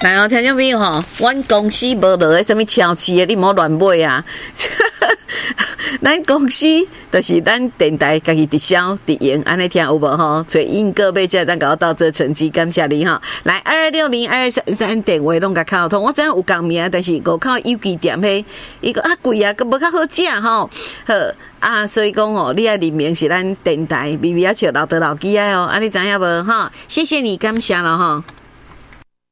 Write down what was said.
来哦，听众朋友吼，阮公司无落咧什么超市的，你莫乱买啊！咱公司就是咱电台家己直销直营，安尼听有无吼？所以因个买才咱搞到这成绩，感谢你哈！来22602233电话拢甲敲通，我知影有共名，但是5口有机店迄伊个贵啊，个无较好食吼。好啊，所以讲哦，你啊认明是咱电台微微啊笑老倒老机啊哦，啊你知影无吼？谢谢你，感谢了吼。